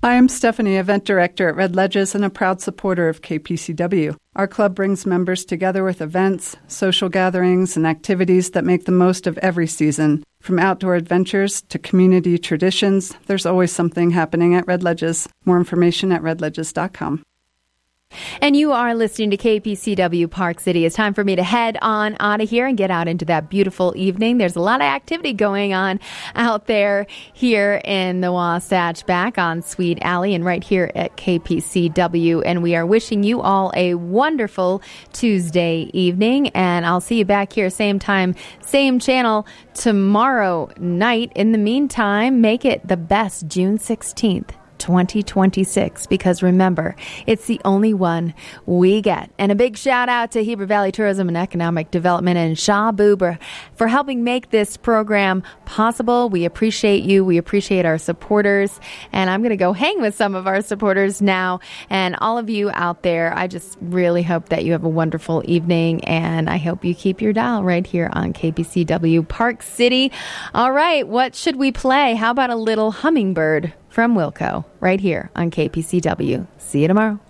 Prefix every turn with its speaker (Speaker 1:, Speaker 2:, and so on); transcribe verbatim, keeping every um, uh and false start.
Speaker 1: Hi, I'm Stephanie, Event Director at Red Ledges and a proud supporter of K P C W. Our club brings members together with events, social gatherings, and activities that make the most of every season. From outdoor adventures to community traditions, there's always something happening at Red Ledges. More information at red ledges dot com.
Speaker 2: And you are listening to K P C W Park City. It's time for me to head on out of here and get out into that beautiful evening. There's a lot of activity going on out there here in the Wasatch back on Sweet Alley and right here at K P C W. And we are wishing you all a wonderful Tuesday evening. And I'll see you back here same time, same channel tomorrow night. In the meantime, make it the best June sixteenth. twenty twenty-six, because remember, it's the only one we get. And a big shout out to Heber Valley Tourism and Economic Development and Shaw Buber for helping make this program possible. We appreciate you. We appreciate our supporters. And I'm going to go hang with some of our supporters now. And all of you out there, I just really hope that you have a wonderful evening. And I hope you keep your dial right here on K P C W Park City. All right, what should we play? How about a little Hummingbird from Wilco right here on K P C W. See you tomorrow.